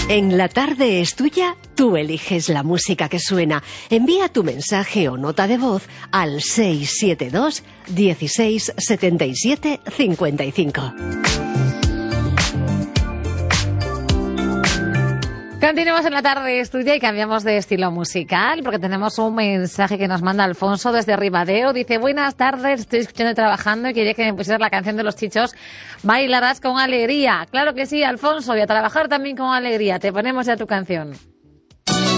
En La Tarde es Tuya, tú eliges la música que suena. Envía tu mensaje o nota de voz al 672 16 77 55. Continuamos en La Tarde es Tuya y cambiamos de estilo musical porque tenemos un mensaje que nos manda Alfonso desde Ribadeo. Dice: buenas tardes, estoy escuchando y trabajando y quería que me pusieras la canción de Los Chichos, Bailarás con alegría. Claro que sí, Alfonso, y a trabajar también con alegría. Te ponemos ya tu canción.